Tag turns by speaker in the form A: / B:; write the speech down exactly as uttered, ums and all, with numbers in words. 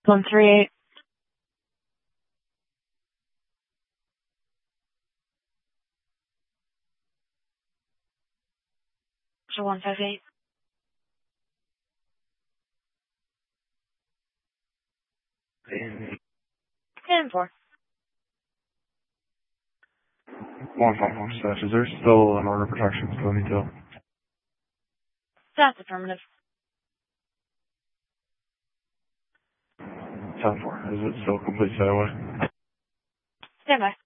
A: one three eight. one five eight. And four.
B: one five one slash. Is there still an order of protection still need to?
A: That's affirmative.
B: ten four. Is it still complete stay away?
A: Stand by.